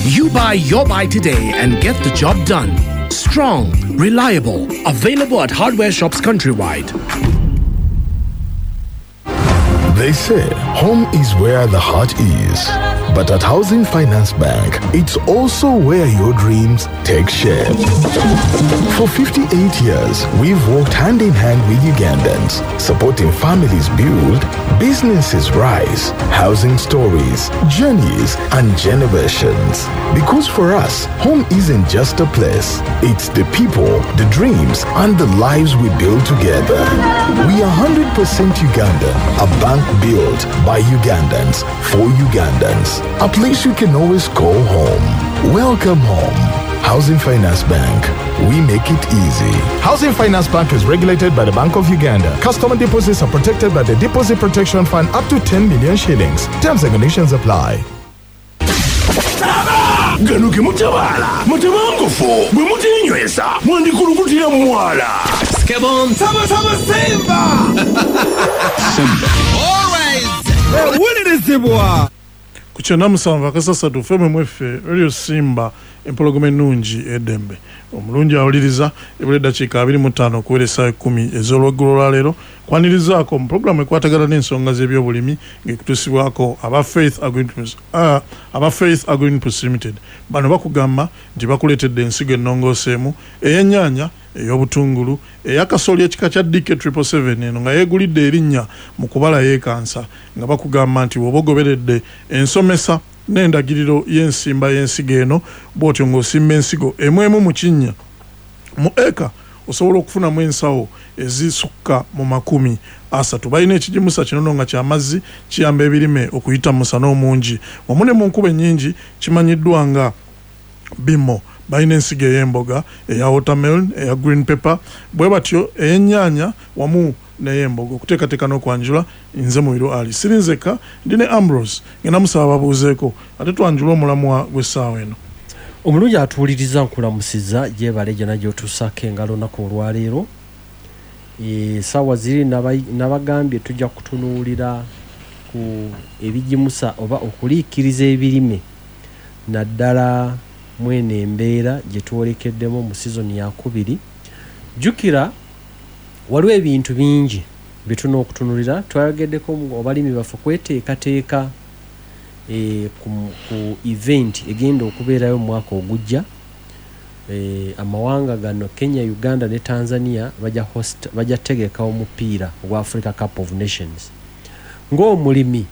You buy your buy today and get the job done. Strong, reliable, available at hardware shops countrywide. They say home is where the heart is. But at Housing Finance Bank, it's also where your dreams take shape. For 58 years, we've worked hand in hand with Ugandans, supporting families build, businesses rise, housing stories, journeys, and generations. Because for us, home isn't just a place, it's the people, the dreams, and the lives we build together. We are 100% Ugandan, a bank built by Ugandans for Ugandans. A place you can always call home. Welcome home. Housing Finance Bank. We make it easy. Housing Finance Bank is regulated by the Bank of Uganda. Customer deposits are protected by the Deposit Protection Fund up to 10 million shillings. Terms and conditions apply. Ganuke mutabala mutabangufu bwe mutinywesa mwandikulukutira mwala Skebon Saba Simba Always Winnie Kuchena musanva kasasatu feme mwefe radio Simba empologome nungi edembe omulungi awuliriza ebuleda chika 25 kuwelesa 10 ezolweggulo lwa leero kwanirizaako mu programu ekwatagana n'ensonga z'ebyobulimi ng'ekutusibwako aba Faith Agribusiness Limited bano bakugamba nti bakuleetedde ensigo ennongooseemu ey'ennyaanya ey'obutungulu ey'akasolya ekika kya DK777 eno nga yeegulidde erinnya mu kubala yeekansa nga bakugamba nti bw'obogoberedde ensomesa n'endagiriro y'ensimba y'ensigo eno bw'otyo ng'osimba ensigo emu mu kinnya mu eka osobola okufunamu ensawo ezisukka mu 30. Balina ekijimusa kino nga ky'amazzi kiyamba ebirime okuyita musana omungi wamu ne mu nkuba ennyingi kimanyiddwa nga bimo. Balina ensigo ey'emboga eya watermelon eya green pepper bwe batyo ey'ennyaanya wamu n'ey'emboga okuteekateeka n'okwanjula nze Muwiro Ali sirinzeka ndine Ambrose ngenda musaba babuuzeeko ate twanjula omulamwa gw'essaawa eno. Omulungi atuwuliriza nkulamusiza gyebale gyonna gy'otuusako engalo nako olwaleero. Essaawa ziri nabagambye tujja kutunuulira ku ebigimusa oba okuliikiriza ebirime naddala mwene embeera gye twolekeddemu mu sizoni ya 2. Jjukira waliwo ebintu bingi bye tulina okutunulira. Twayogeddeko abalimi baffe kweteekateeka ku event egenda okubeerayo mu mwaka ogujja. Amawanga gano Kenya, Uganda ne Tanzania bajja tegeka omupiira ogwa Africa Cup of Nations. Ng'omulimi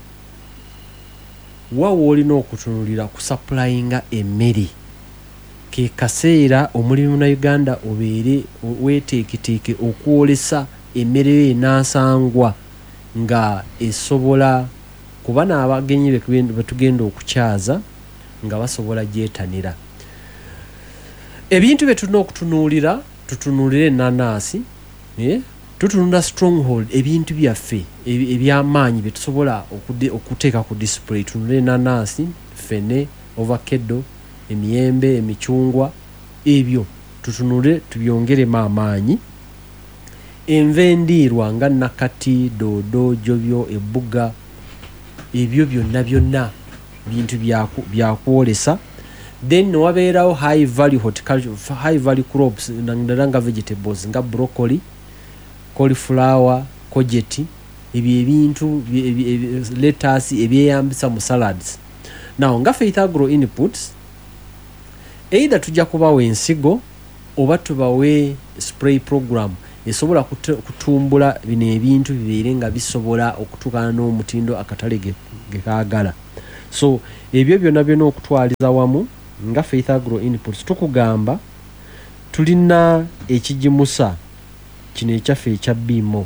wawo olina okutunulira kusupplyinga emmere. Ke kaseera omulimi na Uganda obeere weeteeketeeke okwolesa emmere enaasangwa nga esobola kuba n'abagenyi betugenda okukyaza nga basobola gyetanira. Ebintu bye tulina okutunuulira, tutunuulire ennaanaasi, tutunula stronghold ebintu byaffe eby'amaanyi bye tusobola okuteeka ku display. Tunulire ennaanaasi, fene, ovacado, emiyembe, emicungwa, ebyo tutunule tubyongeremu amaanyi. Enva endiirwa nga nakati, doodo, jobyo, ebbuga, ebyo byonna bintu byakwolesa. Then wabeerawo high value crops nga vegetables nga broccoli, cauliflower, courgette, ebyo ebintu lettuce ebyeyambisa mu salads. Now nga Faith Agro Inputs either tujja kubawa ensigo oba tubawe spray program esobola kutumbula bino ebintu bibeere nga bisobola okutukana n'omutindo akatale gekaagala. So ebyo byonna okutwaliza wamu nga Faith Agro Inputs tukugamba tulina ekijimusa kino ekyaffe ekya BMO.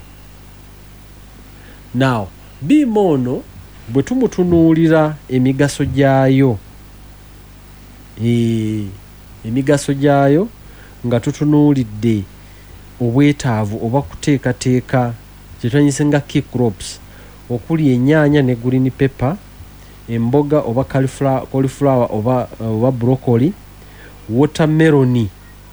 Now BMO ono bwe tumutunuulira emigaso gyayo nga tutunuulidde obwetaavu oba kuteekateeka kyetwanyise nga key crops okuli ennyaanya ne green pepper, emboga oba cauliflower oba broccoli, watermelon,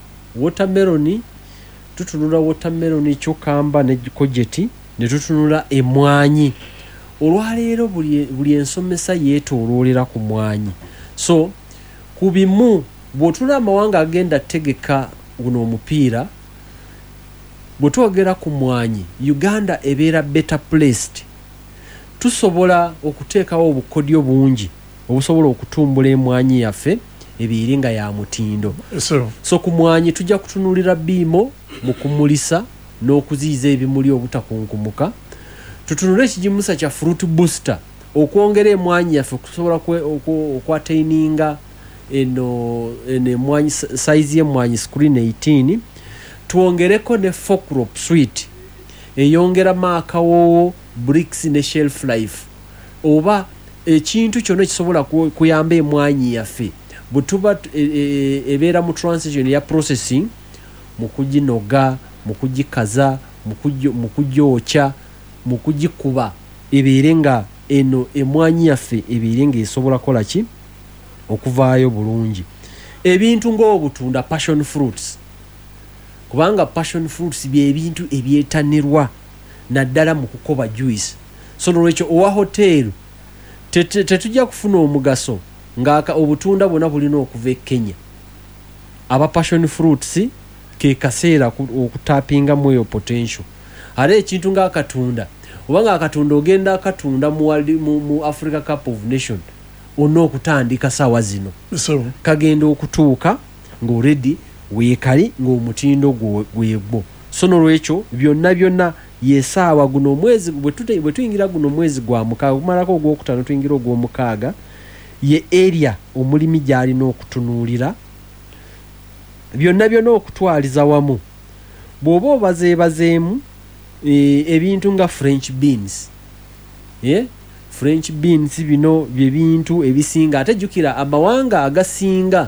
tutunula watermelon, cucumber ne courgette, ne tutunula emwanyi. Olwaleero buli ensomesa yeetooloolera ku mwanyi. So kubimu bwotuna amawanga agenda tegeka guno omupiira bwetwogera ku mwanyi Uganda ebeera better placed tusobola okuteekawo obukodyo bungi obusobola okutumbula emwanyi yaffe ebiringa ya mutindo so ku mwanyi tujja kutunulira biimo mu kumulisa n'okuziyiza ebimuli obutakunkumuka tutunule ekigimusa kya fruit booster okwongera emwanyi yaffe okusobola okwataininga eno emwanyi size y'emwanyi screen 18 tuongereko ne Focrop sweet eyongera maakawoowo bricks ne shelf life oba ekintu kyonna kisobola kuyamba emwanyi yaffe butuba ebeera mu transition ya processing mu kuginoga mu kugikaza mu kugyokya mu kugikuba ebeere nga eno emwanyi yaffe ebeere nga esobola kola ki okuvaayo bulungi ebintu ng'obutunda passion fruits kubanga passion fruits by'ebintu ebyetanirwa naddala mu kukoba juice so nolwekyo owa hotel tetujja kufuna omugaso ng'aka obutunda bwonna bulina okuva e Kenya aba passion fruits ke kaseera okutapingamu eyo potential ate ekintu ng'akatunda oba ng'akatunda ogenda akatunda mu Africa Cup of Nation onna okutandika sawa zino kagenda okutuuka ng'already weekali ng'omutindo gwegwo so nolwekyo byonna yesaawa guno omwezi bwe tuyingira guno omwezi gwa mukaaga kumalako ogwokutaano tuyingira ogw'omukaaga ye area omulimi gy'alina okutunuulira byonna okutwaliza wamu bw'oba obazeebazeemu ebintu nga French beans French beans bino bye bintu ebisinga ate jjukira amawanga agasinga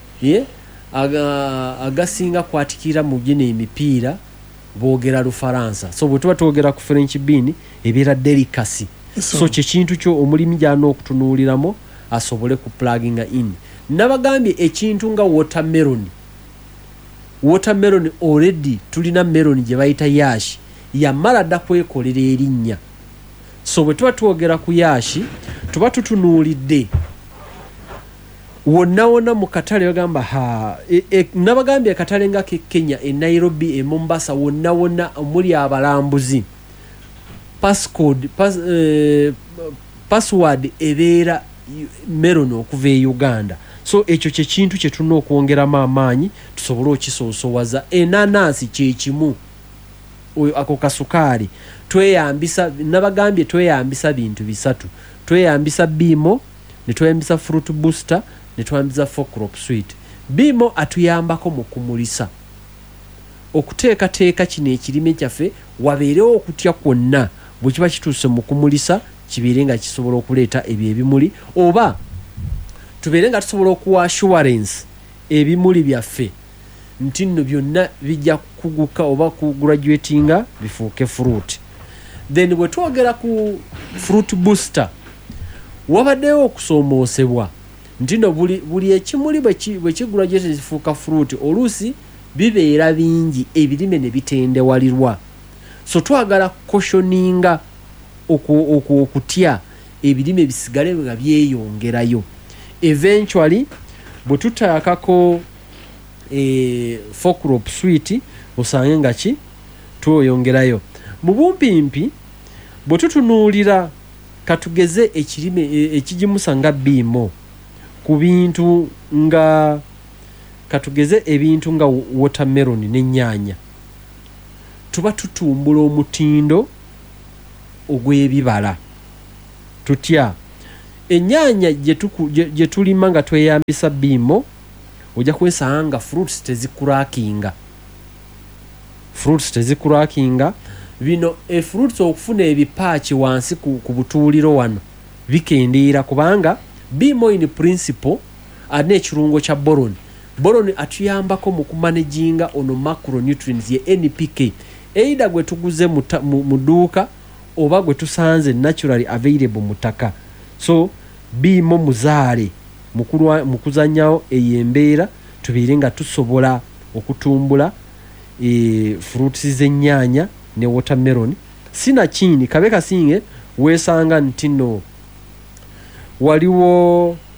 agasinga kwatikira mu gino emipiira boogera Lufaransa so bwe tuba twogera ku French bean ebeera delicacy so kyekintu kyo omulimi gy'alina okutunuuliramu asobole ku plugging in nabagambye ekintu nga watermelon already tulina melon gye bayita yashi yamala dda kwekolera erinnya so bwe tuba twogera ku yashi tuba tutunuulidde wonna mu katale bagamba nabagambye akatale nga Kenya e Nairobi e Mombasa wonna omuli abalambuzi password ebeera melon okuva e Uganda so ekyo kyekintu kye tulina okwongeramu amaanyi tusobole okisoosowaza enanasi kyekimu ako kasukaali nabagambye tweyambisa bintu bisatu tweyambisa biimo ne tweyambisa fruit booster ne tweyambisa Focrop sweet biimo atuyambako mu kumulisa okuteekateeka kino ekirime kyaffe wabeerewo okutya kwonna bwe kiba kituuse mu kumulisa kibeere nga kisobola okuleeta ebyo ebimuli oba tubeere nga tusobola okuwa assurance ebimuli byaffe nti nno byonna bijja kuguka oba kugraduatinga bifuuke fruit then bwe twogera ku fruit booster wabaddewo okusoomoosebwa nti nno buli ekimuli bwe kigraduate kifuuka fruit oluusi bibeera bingi ebirime ne bitendewalirwa so twagala kukoshoninga okutya ebirime bisigale nga byeyongerayo eventually bwe tutaakako Focrop sweet osange nga ki tweyongerayo mu bumpimpi bwe tutunuulira katugeze ekirime ekigimusa nga biimo ku bintu nga katugeze ebintu nga watermelon n'ennyaanya tuba tutumbula omutindo ogw'ebibala tutya ennyaanya gye tulima nga tweyambisa biimo ojja kwesanga fruits tezikurakinga bino fruits okufuna ebipaaki wansi ku butuuliro wano bikendeera kubanga biimo in principle alina ekirungo kya boron atuyambako mu kumanaginga ono macronutrients ye NPK either gwe tuguze mu dduuka oba gwe tusanze naturally available mu ttaka so biimo muzaale mu kuzannyawo ey'embeera tubeere nga tusobola okutumbula fruits z'ennyaanya ne watermelon sinakindi kabe kasinge weesanga nti nno waliwo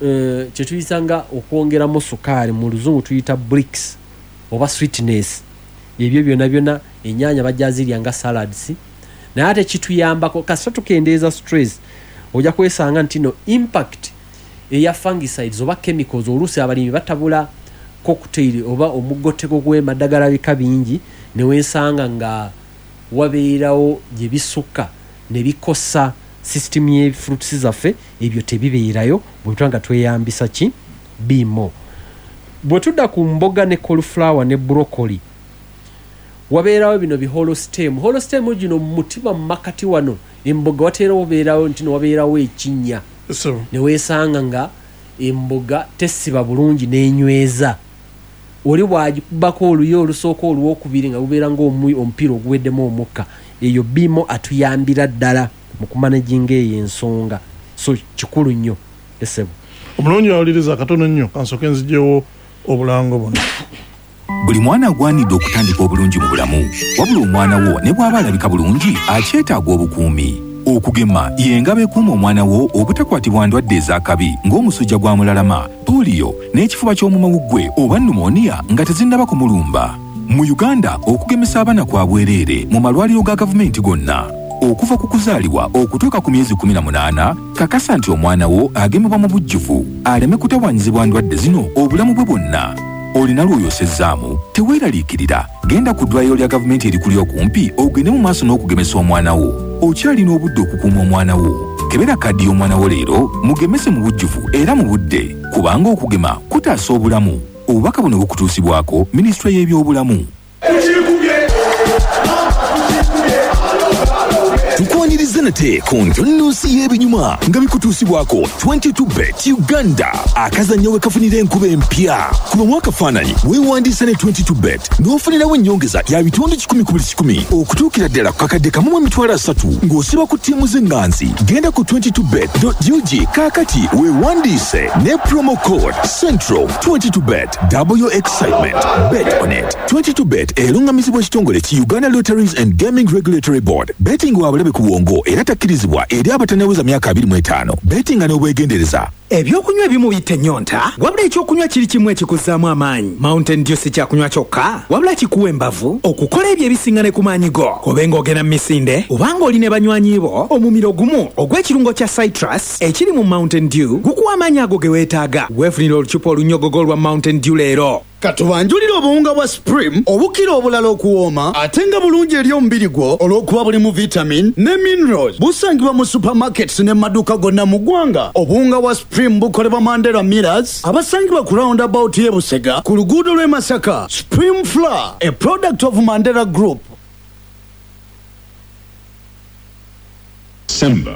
kye tuyisanga okwongeramu sukaali mu luzungu tuyita bricks oba sweetness. Ebyo byonna ennyanja bajja zirya nga salads, naye ate kituyambako kasita tukendeeza stress ojja kwesanga nti no impact eya fungicides oba chemicals oluusi abalimi batabula cocktail oba omugoteko gw'emaddagala bika bingi ne weesanga nga wabeerawo gye bisukka ne bikosa system y'efruits zaffe, ebyo tebibeerayo bwe tuba nga tweyambisa ki BMO. Bwe tudda ku mboga ne cauliflower ne broccoli wabeerawo bino biholo stem. Holo stem gino mutima mu makati wano emboga wateera obeerawo nti wabeerawo ekinnya ne weesanga nga emboga tesiba bulungi n'enyweza. Oli bwagikubako oluyo olusooka olwokubiri nga gubeera ng'omupiira oguweddemu omukka, eyo BMO atuyambira ddala mu kumanaginga eyo ensonga. So kikulu nnyo esebo. Omulungi awuliriza katono nnyo kansooke nziggyewo obulango buno. Buli mwana agwanidde okutandika obulungi mu bulamu, wabula omwana wo ne bw'aba alabika bulungi akyetaaga obukuumi. Okugema y'engabo ekuuma omwana wo obutakwatibwa ndwadde ez'akabi ng'omusujja gwa mulalama, polio n'ekifuba ky'omumawuggwe oba pneumonia nga tezinnaba kumulumba. Mu Uganda okugemesa abaana kwa bwereere mu malwaliro ga gavumenti gonna. Okuva ku kuzaalibwa okutuuka ku myezi 18, kakasa nti omwana wo agemebwa mu bujjuvu aleme kutawaanyizibwa ndwadde zino obulamu bwe bwonna. Olina lw'oyosezzaamu teweeraliikirira, genda ku ddwaliro lya gavumenti erikuli okumpi ogende mu maaso n'okugemesa omwana wo. Okyalina obudde okukuuma omwana wo. Kebera kaddi y'omwana wo leero mugemese mu bujjuvu era mu budde, kubanga okugema kutaasa obulamu. Obubaka buno bukutuusibwako Minisitule y'ebyobulamu. Tukwanyiriza nate ku ntonnosi y'ebinyuma nga bikutuusibwako 22bet Uganda, akazannyo we kafunira enkuba empya. Kuba mwakafaananyi weewandiisa ne 22bet n'ofunirawo ennyongeza ya bitundu 10 ku buli 10 okutuukira ddala ku kakadde kamu mu emitwalo 3 ng'osiba ku ttiimu z'enganzi. Genda ku 22bet.ug kaakati weewandiise ne promo code Central. 22bet, double your excitement. Bet on it. 22bet erungamizibwa ekitongole ki Uganda Lotteries and Gaming Regulatory Board. Betting wabulabe ku bwongo era takkirizibwa eri abatannaweza myaka 25. Betting n'obwegendereza. Ebyokunywa ebimu biyita ennyonta, wabula ekyokunywa kiri kimu ekikuzzaamu amaanyi. Mountain Dew si kyakunywa kyokka, wabula kikuwa embavu okukola ebyo ebisinga ne ku maanyi go. Obe ng'ogenda mu misinde obanga oli ne banywanyi bo, omumiro gumu ogw'ekirungo kya citrus ekiri mu Mountain Dew gukuwa amaanyi ago ge weetaaga. Weefunira olucupa olunnyogogo lwa Mountain Dew leero. Katubanjulira obuwunga bwa Supreme obukira obulala okuwooma ate nga bulungi eri omubiri gwo olw'okuba bulimu vitamin ne minerals. Busangibwa mu supermarkets ne maduuka gonna mu ggwanga. Obuwunga bwa Supreme bukolebwa Mandela Millers abasangibwa ku roundabout y'e Busega ku luguudo lw'e Masaka. Supreme Flour, a product of Mandela Group. Simba.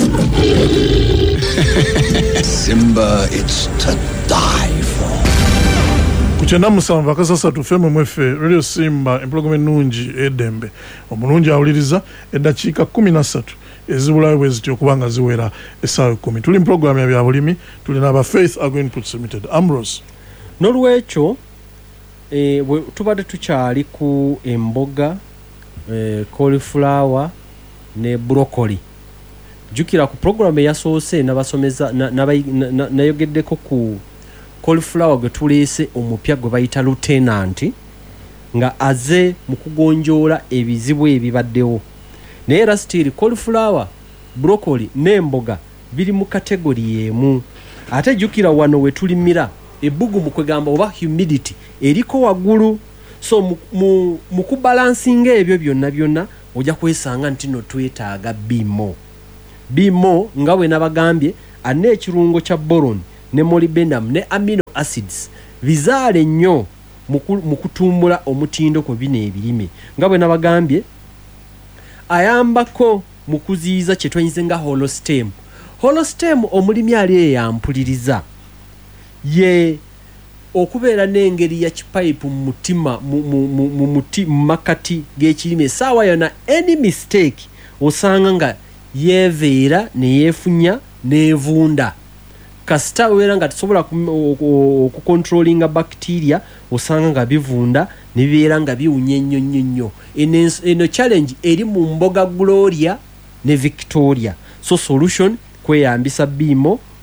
Simba, it's to die for. Kuchenda musanva akasasatu feme mwefe Radio Simba empologome ennungi eddembe. Omulungi awuliriza eddakiika 13 ezibulayo bwe zityo okubanga ziwera essaawa 10. Tuli mu programu ya byabulimi, tulina aba Faith Agro Inputs Limited. Ambrose. N'olwekyo tubadde tukyali ku emboga, cauliflower ne broccoli. Jukira ku programu eyasoose n'abasomeza nayogeddeko ku cauliflower gwe tuleese omupya gwe bayita lieutenant nga aze mu kugonjoola ebizibu ebibaddewo. Naye era still cauliflower, broccoli n'emboga biri mu kategori emu. Ate jukira wano we tulimira ebbugu mu kwegamba oba humidity eriko waggulu. So mu kubalansinga ebyo byonna ojja kwesanga nti no twetaaga BMO. BMO nga bwe nabagambye ane ekirungo kya boron ne molybdenum ne amino acids bizaale nnyo mu kutumbula omutindo ku bino ebirime. Nga bwe nabagambye ayambako mu kuziyiza kye twanyize nga holostem. Holostem omulimi ali yampuliriza ye okubeera n'engeri ya kipayipu mu mutima mu makati g'ekirime essaawa yonna any mistake osanga nga yeeveera ne yeefunya n'evunda. Kasita wera nga tusobola okukontrolinga bacteria osanga nga bivunda ne bibeera nga biwunya nnyo. Eno challenge eri mu mboga Gloria ne Victoria. So solution kweyambisa BMO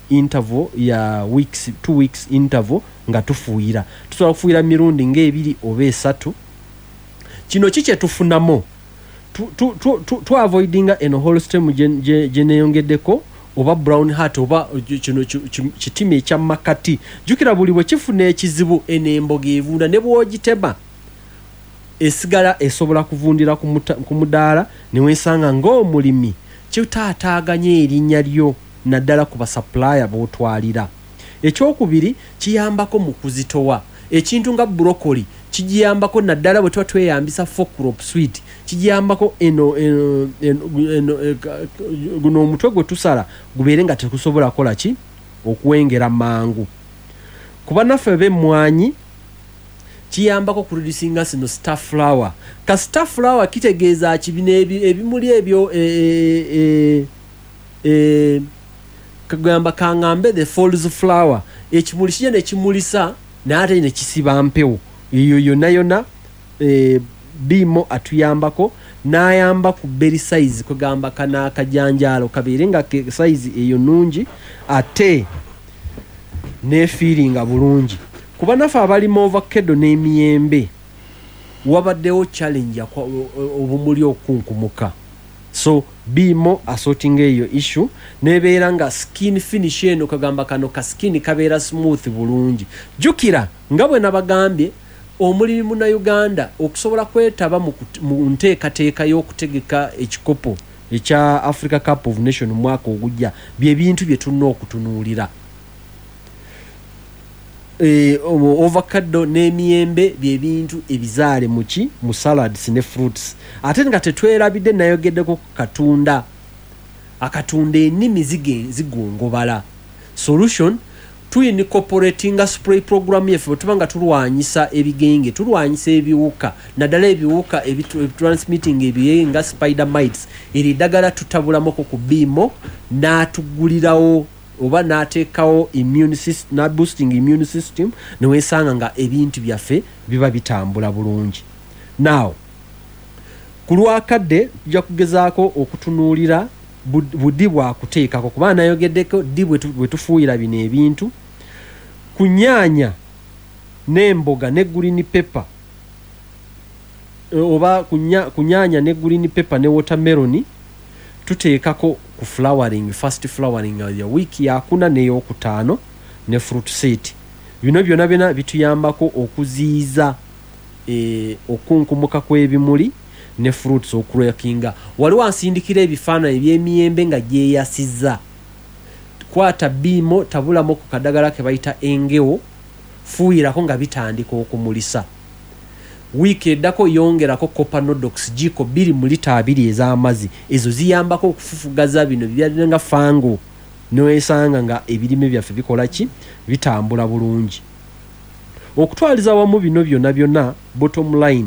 interval ya weeks 2 weeks interval nga tufuira tusobola kufuira mirundi ng'ebiri oba esatu. Kino kikye tufunamo tu avoidinga eno holostem geneyongeddeko oba brown heart oba kino kitime ekya makati. Jukira buli bwe kifuna ekizibu enemboga evunda ne bwogitema esigala esobola kuvundira ku mudaala ne wesanga ng'omulimi kitaataaganya erinnya lyo naddala ku basupplier b'otwalira. Ekyokubiri kiyambako mu kuzitowa. Ekintu nga broccoli kigiyambako naddala bwe tuba tweyambisa for crop sweet kigiyambako guno omutwe gwe tusala gubeere nga tekusobola kola ki okuwengera mangu. Kuba naffe b'emmwanyi kiyambako ku reducinga sino star flower. Ka star flower kitegeeza kibino ebimuli ebyo kagamba kangambe the falls flower ekimuli kije ne kimulisa n'ate ne kisiba mpewo eyo yonna bimo atuyambako n'ayamba ku berry size kugamba kana kajanjalo kabeere nga size eyo nungi ate ne feelinga bulungi. Kuba nafa abali mu avocado n'emiyembe wabaddewo challenge ya obumuli okunkumuka. So bimo assorting eyo issue nebeera nga skin finish eno kagamba kano ka skin kabeera smooth bulungi. Jukira nga bwe nabagambye omulimi muna Uganda okusobola kwetaba mu nteekateeka y'okutegeka ekikopo ekya Africa Cup of Nation mwaka ogujja bye bintu bye tulina okutunuulira. Avocado n'emiyembe bye bintu ebizaale mu salads ne fruits. Ate nga tetwerabidde nayogeddeko katunda akatunda ennimi zigongobala. Solution incorporating spray program yefe tubanga tulwanyisa ebigenge tulwanyisa ebiwuka naddala ebiwuka transmitting ebiyenga spider mites eri dagala tutabulamo ku bimo n'atugulirawo oba n'ateekawo immune system na boosting immune system ne wesanga nga ebintu byaffe biba bitambula bulungi. Now kulwakadde tujja kugezaako okutunuulira buddi bwakuteekako kuba nayogeddeko ddi bwe tufuuyira bino ebintu kunyaanya n'emboga ne green pepper oba kunyaanya ne green pepper ne watermelon tuteekako ku flowering first flowering ya wiki ya kuna n'eyokutaano ne fruit set. Bino byonna bituyambako okuziiza okunkumuka kw'ebimuli ne fruits okurekinga. Waliwo ansindikira ebifaananyi by'emiyembe nga gyeyasiza. Kwata bimo tabulamo ku kadagala ke bayita engewo fuuyirako nga bitandika okumulisa. Wiiki eddako yongerako copanodox jiko 2 mu lita 2 ez'amazzi. Ezo ziyambako okufufugaza bino byali nga fango n'oyesanga nga ebirime byaffe bikola ki bitambula bulungi. Okutwaliza wamu bino byonna bottom line.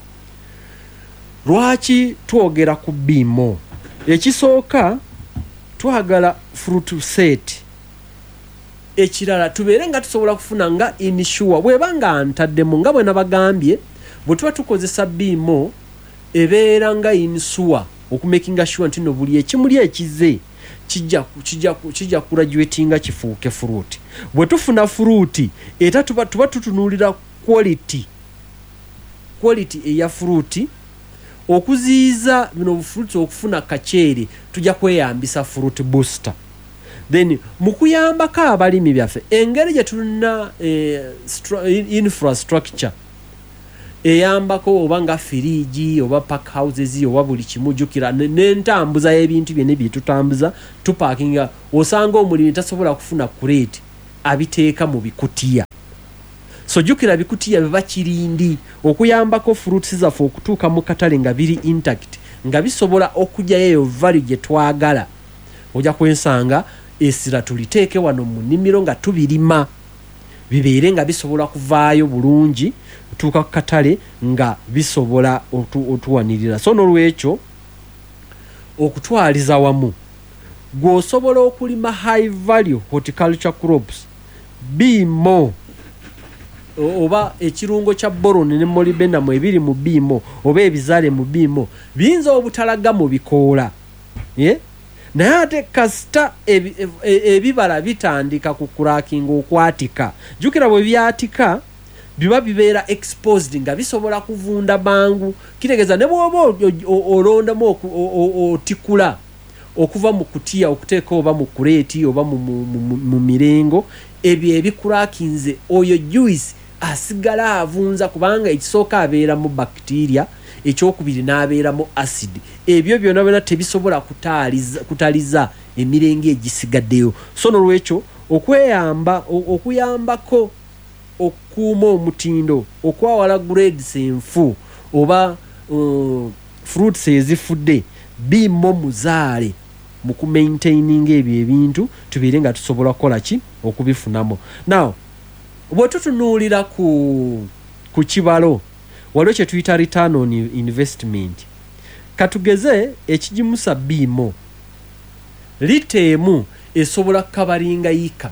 Lwaki twogera ku bimo? Ekisooka twagala fruit set. Ekirala tubeere nga tusobola kufuna nga insure bwebanga ntaddemu nga bwe nabagambye bwe tuba tukozesa bimo ebeera nga insure okumakinga sure nti no buli ekimuli ekize kijja graduatinga kifuuke fruit. Bwe tufuna fruit era tuba tutunuulira quality eya fruit okuziiza bino fruits okufuna kaceeri tujja kweyambisa fruit booster. Then mukuyambako abalimi byaffe engeri gye tulina infrastructure eyambako oba nga firiji oba pack houses oba buli kimu jukira n'entambuza y'ebintu byenne bye tutambuza tupakinga osanga omulimi tasobola kufuna crate abiteeka mu bikutiya. So jukira bikutiya biba kirindi okuyambako fruits zaffe okutuuka mu katale nga biri intact nga bisobola okujjayo value gye twagala. Ojja kwensanga esira tuliteeke wano mu nnimiro nga tubirima bibeere nga bisobola kuvaayo bulungi tuuka ku katale nga bisobola otuwanirira. So n'olwekyo okutwaliza wamu gw'osobola okulima high value horticulture crops bimo oba ekirungo kya boron ne molybdenum ebiri mu bimo oba ebizaale mu bimo biyinza obutalaga mu bikoola naye ate kasita ebibala bitandika ku cracking okwatika jukira bwe byatika biba bibeera exposed nga bisobola kuvunda mangu kitegeeza ne bwoba olondamu otikula okuva mu kutiya okuteeka oba mu kureeti oba mu mirengo ebyo ebikurakinze oyo juice asigala avunza kubanga ekisooka abeeramu bacteria ekyokubiri n'abeeramu acid ebyo byonna byonna tebisobola kutaliza emirenge egisigaddeyo so nolwekyo okuyambako okuuma omutindo okwawala grades enfu oba fruits ezifudde bimmo muzaale mu kumaintaining ebyo ebintu tubeere nga tusobola kukola ki okubifunamo now bwe tutunuulira ku kibalo waliwo kye tuyita return on investment katugeze ekigimusa bimo liteemu esobola kukabalinga yiika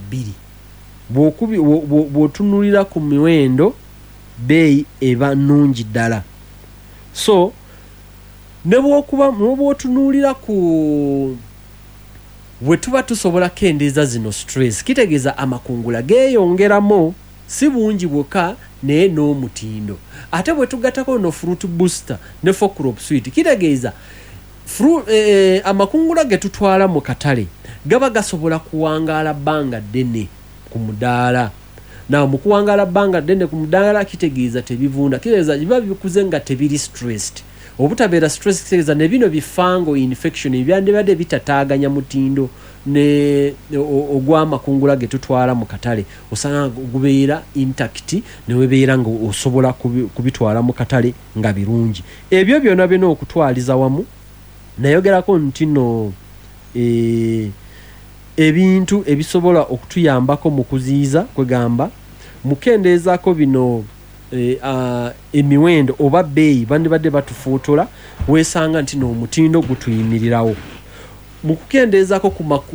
2 bw'otunuulira ku miwendo beeyi eba nnungi ddala so ne bw'otunuulira ku bwe tuba tusobola kendeeza zino stress kitegeeza amakungula geeyongeramu si bungi bwokka naye n'omutindo ate bwe tugattako no fruit booster ne crop sweet kitegeeza amakungula ge tutwala mu katale gaba gasobola kuwangaala bbanga ddene ku mudaala naw mu kuwangaala bbanga ddene ku mudaala kitegeeza tebivunda kitegeeza biba bikuze nga tebiri stressed obutabeera stress kitegeeza ne bino bifango infection ebyandibadde bitataaganya mutindo ne ogw'amakungula ge tutwala mu katale osanga gubeera intact ne webeera nga osobola kubitwala mu katale nga birungi ebyo byonna byonna okutwaliza wamu nayogerako nti no ebintu ebisobola okutuyambako mu kuziyiza kwegamba mukendeezaako bino emiwendo oba beeyi bandibadde batufuutola weesanga nti n'omutindo gutuyimirirawo mu kukendeezaako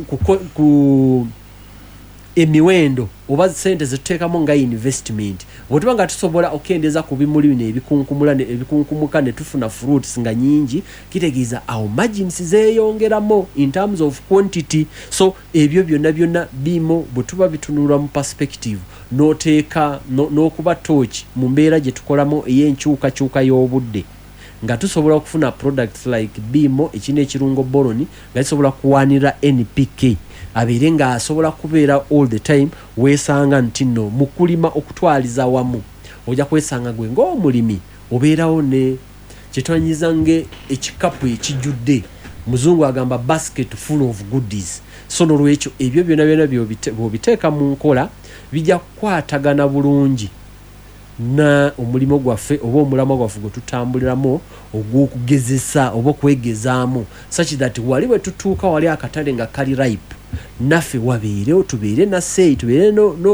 ku emiwendo oba sente zetuteekamu nga investment bwetuba nga tusobola okendeeza ku bimuli bino ebikunkumuka ne tufuna fruits nga nyingi kitegeeza awo margins zeeyongeramu in terms of quantity so ebyo byonna bimo bwe tuba bitunulwa mu perspective n'oteeka n'okuba torch mu mbeera gye tukolamu ey'enkyukakyuka y'obudde nga tusobola okufuna products like bimo ekina ekirungo boroni nga kisobola kuwanira NPK abeere nga asobola kubeera all the time weesanga nti nno mu kulima okutwaliza wamu ojja kwesanga gwe ng'omulimi obeerawo ne kyetwanyiza nge ekikapu ekijjudde muzungu agamba basket full of goodies so nolwekyo ebyo byonna bw'obiteeka mu nkola bijja kukwatagana bulungi na omulimo gwaffe oba omulama gwaffe gwe tutambuliramu ogw'okugezesa oba okwegezaamu such that wali bwe tutuuka wali akatale nga kali ripe naffe wabeerewo tubeere na seeyi tubeere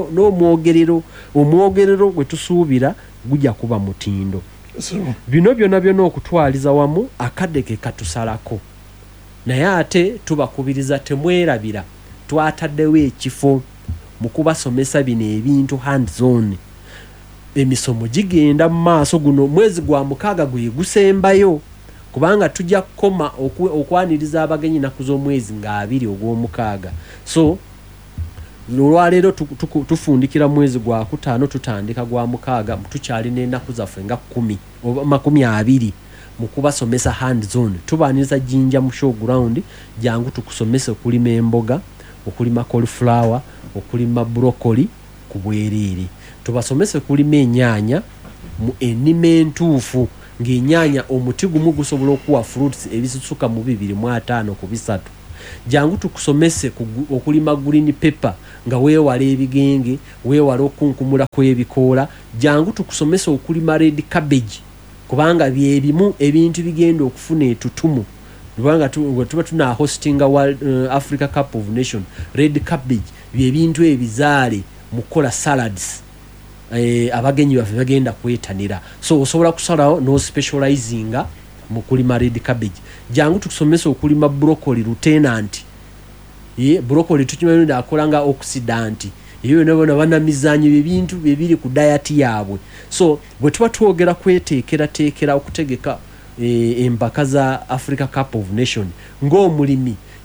omwogerero gwe tusuubira gujja kuba mutindo bino byonna okutwaliza wamu akadde ke katusalako naye ate tubakubiriza temwerabira twataddewo ekifo mu kubasomesa bino ebintu hands on emisomo gigenda mu maaso guno mwezi gwa mukaaga gwe gusembayo kubanga tujja kukoma okwaniriza abagenyi naku z'omwezi nga 2 ogw'omukaaga so olwaleero tufundikira mwezi gwa 5 tutandika gwa mukaaga tukyalina ennaku zaffe nga 10 oba 20 mu kubasomesa hands on tubaaniriza jinja mu showground jangu tukusomese okulima emboga okulima cauliflower okulima broccoli ku bwereere tubasomese kulima ennyanya mu ennima entuufu ng'ennyanya omuti gumu gusobola okuwa fruits ebisusuka mu 2.5 ku 3 jangu tukusomese okulima green pepper nga weewala ebigenge weewala okunkumula kw'ebikoola jangu tukusomese okulima red cabbage kubanga byebimu ebintu bigenda okufuna etutumu kubanga tuba tuna hostinga Africa Cup of Nations red cabbage byebintu ebizaale mu kola salads abagenyi baffe bagenda kwetanira so osobola kusalawo no specializinga mu kulima red cabbage jangu tukusomesa okulima broccoli lieutenant broccoli tukimanyi nda akolanga oxidant iyo nabona bana mizanyo ebintu bibiri ku diet yaabwe so bwe tuba twogera kweteekera okutegeka empaka za Africa Cup of Nation ng'omulimi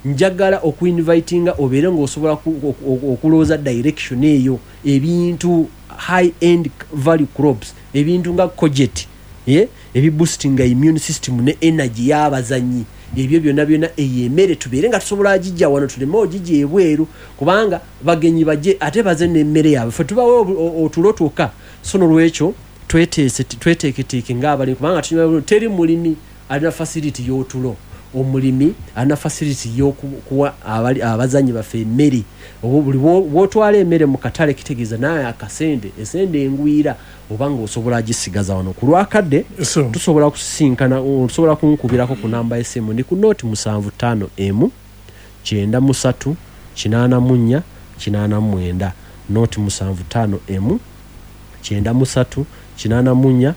njagala okuinvitinga obeere ng'osobola okulooza direction eyo ebintu high end value crops ebintu nga cojet ebiboostinga immune system ne energy y'abazanyi ebyo byonna eyemere tubeere nga tusobola agijja wano tuleme ogijja ebweru kubanga bagenyi baje ate baze n'emmere yaabwe ffe tubawe otulo twokka so nolwekyo tweteeketeeke ng'abali kubanga teri mulimi alina facility y'otulo omulimi alina facility y'okuwa abazanyi baffe emmere buli bwotwala emmere mu katale kitegeeza naye akasente esende engwira obanga osobola agisigaza wano ku lwakadde tusobola kusisinkana osobola kunkubirako ku namba y'essimu ndi ku nooti 75M 93 84 89 nooti 75M 93 84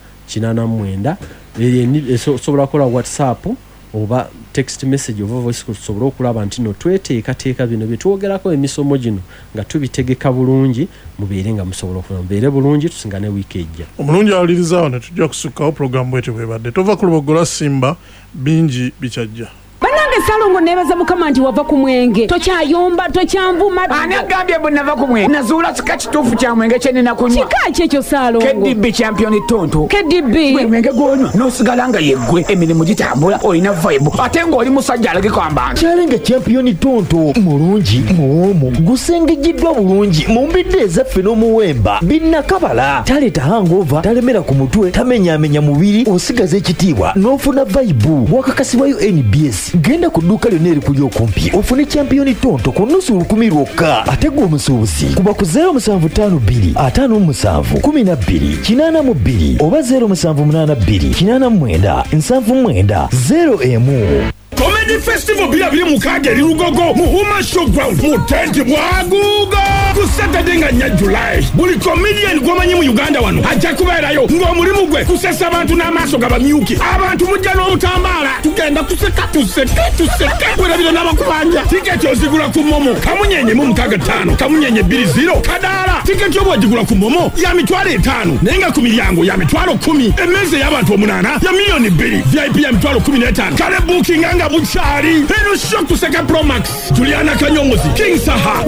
89 osobola kukola WhatsApp oba text message oba voice call tusobola okulaba nti no tweteekateeka bino bye twogerako emisomo gino nga tubitegeka bulungi mubeere nga musobola okulaba mubeere bulungi tusingane wiiki ejja omulungi awuliriza wano tujja kusukkawo puroguramu bwetyo bwebadde tova kuluboggola simba bingi bikyajja banange Salongo nebaza mukama nti wava ku mwenge tokyayomba tokyanvuma ani agambye bwe nava ku mwenge nazuula kika kituufu kya mwenge kye nina kunywa kika kyekyo Salongo KDB champion tonto KDB gwe mwenge gwonywa n'osigala nga yeggwe emirimu gitambula olina vibe ate ng'oli musajja alageko ambantu kyalenga champion tonto mulungi muwoomu gusengejiddwa bulungi mu mbidde ezaffe n'omuwemba binnakabala taleeta hangover talemera ku mutwe tamenyaamenya mubiri osigaza ekitiibwa n'ofuna vibe wakakasibwayo NBS genda ku dduuka lyonna erikuli okumpi ofune champion tonto ku nnusu 10 lwokka ate gwe omusuubuzi kuba ku 0752 57 12 82 oba 0782 89 79 0 Comedy Festival biri mukage lirugogo muhuma showground mutenti bwagugo ku Saturday nga nya July buli comedian gwomanyi mu Uganda wano ajja kubeerayo ng'omulimu gwe kusesa abantu n'amaaso gabamyuki abantu mujja n'obutambala tugenda tuseke werabira n'abakubanja tiketi ozigula ku momo kamunyenye mu 65 kamunyenye 20 kadaala tiketi obwagigula ku momo ya mitwalo 5 naye nga ku miryango ya mitwalo 10 emmeeza y'abantu 8 ya milioni 2 VIP ya mitwalo 15 kale booking nga buchari eno shock tuseka Pro Max Juliana Kanyongozi King Saha